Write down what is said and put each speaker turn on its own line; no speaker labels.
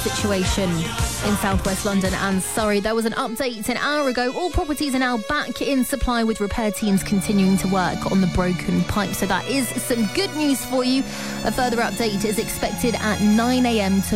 situation in southwest London and Surrey. There was an update an hour ago. All properties are now back in supply with repair teams continuing to work on the broken pipe. So that is some good news for you. A further update is expected at 9 a.m.